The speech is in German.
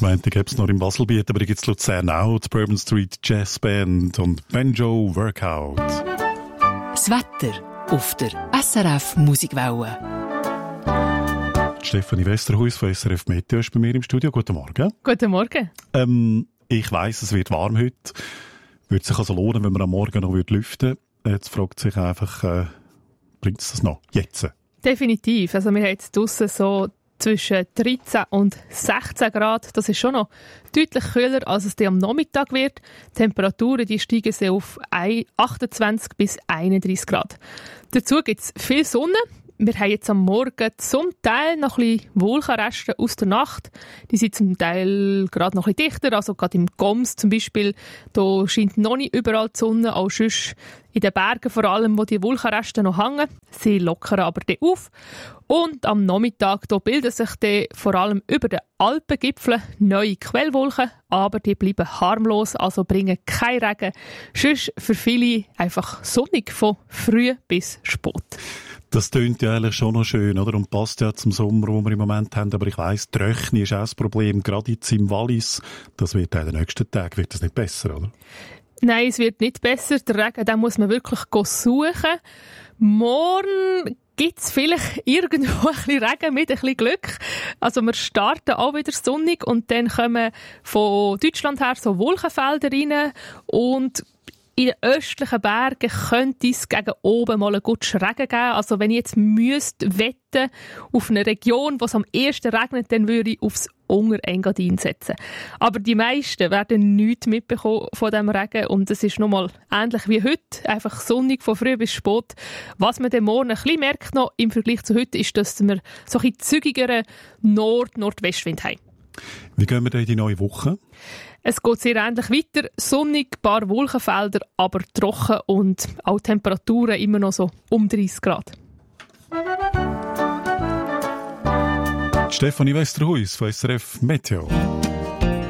Gemeinde gibt es noch in Baselbiet, aber die gibt es in Luzern auch, die Bourbon Street Jazz Band und Banjo Workout. Das Wetter auf der SRF Musikwelle. Stefanie Westerhuis von SRF Meteo ist bei mir im Studio. Guten Morgen. Guten Morgen. Ich weiss, es wird warm heute. Würde sich also lohnen, wenn man am Morgen noch lüften würde. Jetzt fragt sich einfach, bringt es das noch? Jetzt? Definitiv. Also wir haben jetzt draussen so zwischen 13 und 16 Grad. Das ist schon noch deutlich kühler, als es dann am Nachmittag wird. Die Temperaturen die steigen sie auf 28 bis 31 Grad. Dazu gibt es viel Sonne. Wir haben jetzt am Morgen zum Teil noch ein bisschen Wolkenreste aus der Nacht. Die sind zum Teil gerade noch ein bisschen dichter. Also gerade im Goms zum Beispiel, da scheint noch nicht überall die Sonne, auch sonst in den Bergen vor allem, wo die Wolkenreste noch hängen. Sie lockern aber dann auf. Und am Nachmittag da bilden sich dann vor allem über den Alpengipfeln neue Quellwolken, aber die bleiben harmlos, also bringen keinen Regen. Sonst für viele einfach sonnig von früh bis spät. Das tönt ja eigentlich schon noch schön, oder? Und passt ja zum Sommer, den wir im Moment haben. Aber ich weiss, die Röchni ist auch das Problem, gerade jetzt im Wallis. Das wird auch in den nächsten Tagen wird das nicht besser, oder? Nein, es wird nicht besser. Den Regen, den muss man wirklich suchen. Morgen gibt es vielleicht irgendwo ein bisschen Regen mit ein bisschen Glück. Also wir starten auch wieder sonnig und dann kommen von Deutschland her so Wolkenfelder rein und in den östlichen Bergen könnte es gegen oben mal einen guten Regen geben. Also wenn ich jetzt müsste wetten auf eine Region, wo es am ehesten regnet, dann würde ich aufs Unterengadin setzen. Aber die meisten werden nichts mitbekommen von diesem Regen und es ist nochmal ähnlich wie heute, einfach sonnig von früh bis spät. Was man dann morgen ein bisschen merkt noch im Vergleich zu heute, ist, dass wir so ein bisschen zügigeren Nord-Nordwestwind haben. Wie gehen wir denn in die neue Woche? Es geht sehr ähnlich weiter. Sonnig, ein paar Wolkenfelder, aber trocken und auch Temperaturen immer noch so um 30 Grad. Stefanie Westerhuis von SRF Meteo.